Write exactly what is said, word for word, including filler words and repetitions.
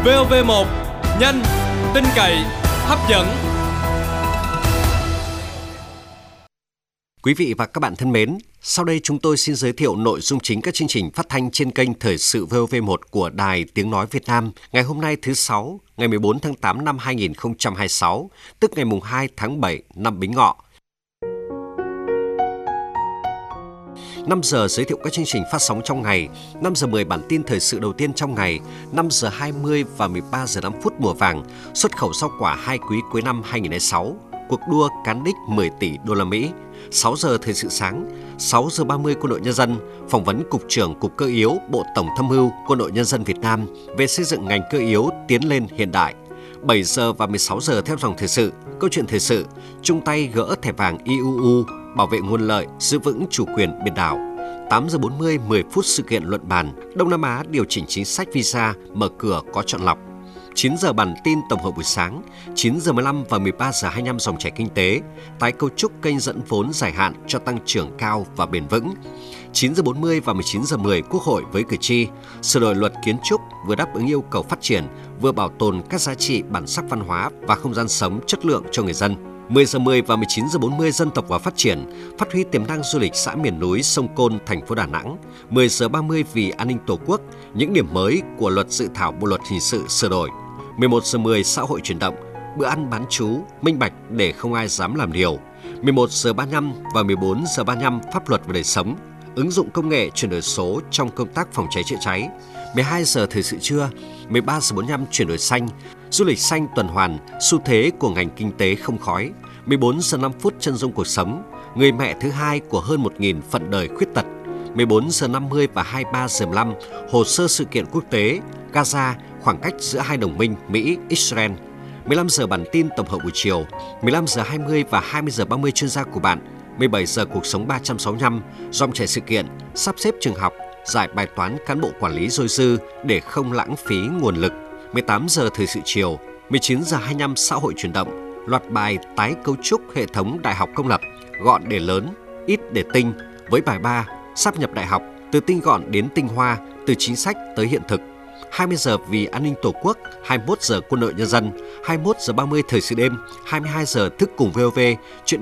vê o vê một, nhanh, tin cậy, hấp dẫn. Quý vị và các bạn thân mến, sau đây chúng tôi xin giới thiệu nội dung chính các chương trình phát thanh trên kênh Thời sự vê o vê một của Đài Tiếng Nói Việt Nam ngày hôm nay thứ Sáu, ngày mười bốn tháng tám năm hai nghìn không trăm hai mươi sáu, tức ngày mùng hai tháng bảy năm Bính Ngọ. năm giờ giới thiệu các chương trình phát sóng trong ngày, năm giờ mười bản tin thời sự đầu tiên trong ngày, năm giờ hai mươi và mười ba giờ năm phút mùa vàng, xuất khẩu rau quả hai quý cuối năm hai nghìn không trăm hai mươi sáu, cuộc đua cán đích mười tỷ đô la Mỹ, sáu giờ thời sự sáng, sáu giờ ba mươi Quân đội Nhân dân, phỏng vấn Cục trưởng Cục Cơ yếu Bộ Tổng Tham mưu Quân đội Nhân dân Việt Nam về xây dựng ngành cơ yếu tiến lên hiện đại. bảy giờ và mười sáu giờ theo dòng thời sự, câu chuyện thời sự, chung tay gỡ thẻ vàng i u u, bảo vệ nguồn lợi, giữ vững chủ quyền biển đảo. tám giờ bốn mươi, mười phút sự kiện luận bàn, Đông Nam Á điều chỉnh chính sách visa, mở cửa có chọn lọc. chín giờ bản tin tổng hợp buổi sáng, chín giờ mười lăm và mười ba giờ hai mươi lăm dòng chảy kinh tế, tái cấu trúc kênh dẫn vốn dài hạn cho tăng trưởng cao và bền vững. chín giờ bốn mươi và mười chín giờ mười Quốc hội với cử tri, sửa đổi luật kiến trúc vừa đáp ứng yêu cầu phát triển, vừa bảo tồn các giá trị bản sắc văn hóa và không gian sống chất lượng cho người dân. mười giờ mười và mười chín giờ bốn mươi Dân tộc và phát triển, phát huy tiềm năng du lịch xã miền núi Sông Côn, thành phố Đà Nẵng. mười giờ ba mươi Vì an ninh Tổ quốc, những điểm mới của luật dự thảo Bộ luật hình sự sửa đổi. mười một giờ mười Xã hội chuyển động, bữa ăn bán trú, minh bạch để không ai dám làm điều. mười một giờ ba mươi lăm và mười bốn giờ ba mươi lăm Pháp luật và đời sống, ứng dụng công nghệ chuyển đổi số trong công tác phòng cháy chữa cháy. mười hai giờ thời sự trưa, mười ba giờ bốn mươi lăm chuyển đổi xanh, du lịch xanh tuần hoàn, xu thế của ngành kinh tế không khói. mười bốn giờ năm phút chân dung cuộc sống, người mẹ thứ hai của hơn một nghìn phận đời khuyết tật. mười bốn giờ năm mươi và hai mươi ba giờ mười lăm hồ sơ sự kiện quốc tế, Gaza, khoảng cách giữa hai đồng minh Mỹ, Israel. mười lăm giờ bản tin tổng hợp buổi chiều, mười lăm giờ hai mươi và hai mươi giờ ba mươi chuyên gia của bạn. mười bảy giờ cuộc sống ba trăm sáu mươi lăm, dòng chảy sự kiện, sắp xếp trường học, giải bài toán cán bộ quản lý dôi dư để không lãng phí nguồn lực. mười tám giờ thời sự chiều, mười chín giờ hai mươi lăm Xã hội chuyển động, loạt bài tái cấu trúc hệ thống đại học công lập, gọn để lớn, ít để tinh, với bài ba sáp nhập đại học, từ tinh gọn đến tinh hoa, từ chính sách tới hiện thực. hai mươi giờ Vì an ninh Tổ quốc, hai mươi mốt giờ Quân đội Nhân dân, hai mươi mốt giờ ba mươi thời sự đêm, hai mươi hai giờ Thức cùng vê o vê, chuyện